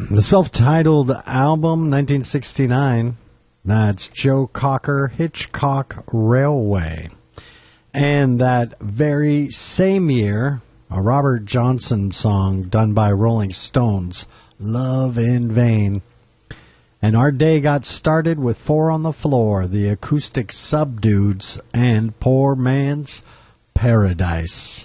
The self-titled album, 1969, that's Joe Cocker, Hitchcock Railway. And that very same year, a Robert Johnson song done by Rolling Stones, Love in Vain. And our day got started with Four on the Floor, the Acoustic Subdudes, and Poor Man's Paradise.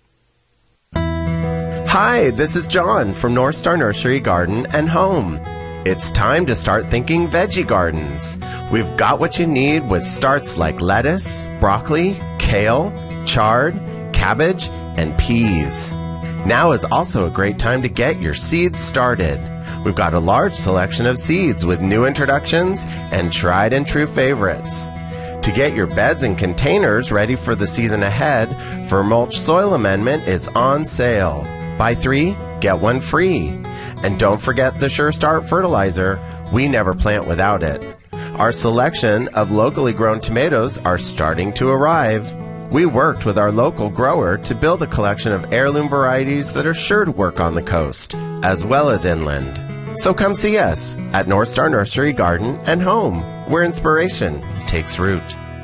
Hi, this is John from North Star Nursery Garden and Home. It's time to start thinking veggie gardens. We've got what you need with starts like lettuce, broccoli, kale, chard, cabbage, and peas. Now is also a great time to get your seeds started. We've got a large selection of seeds with new introductions and tried and true favorites. To get your beds and containers ready for the season ahead, Vermulch Soil Amendment is on sale. Buy 3, get 1 free. And don't forget the Sure Start fertilizer. We never plant without it. Our selection of locally grown tomatoes are starting to arrive. We worked with our local grower to build a collection of heirloom varieties that are sure to work on the coast, as well as inland. So come see us at North Star Nursery Garden and Home, where inspiration takes root.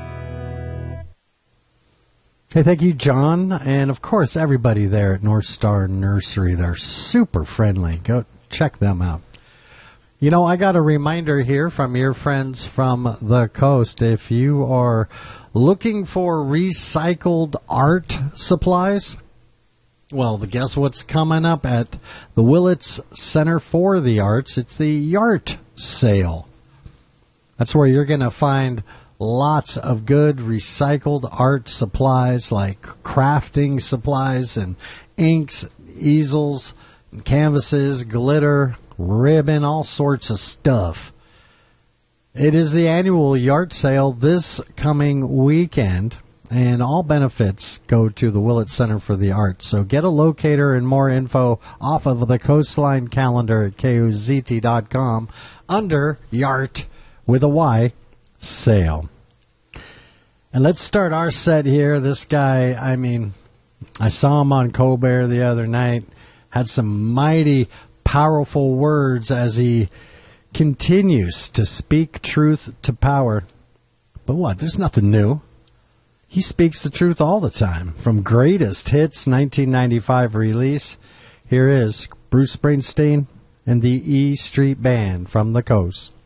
Hey, thank you, John. And, of course, everybody there at North Star Nursery. They're super friendly. Go check them out. You know, I got a reminder here from your friends from the coast. If you are looking for recycled art supplies, well, guess what's coming up at the Willits Center for the Arts? It's the Yart Sale. That's where you're going to find lots of good recycled art supplies like crafting supplies and inks, easels, and canvases, glitter, ribbon, all sorts of stuff. It is the annual Yart Sale this coming weekend, and all benefits go to the Willits Center for the Arts. So get a locator and more info off of the Coastline calendar at KOZT.com under Yart with a Y sale. And let's start our set here. This guy, I saw him on Colbert the other night, had some mighty powerful words as he continues to speak truth to power. But what? There's nothing new. He speaks the truth all the time. From Greatest Hits 1995 release, here is Bruce Springsteen and the E Street Band from the coast.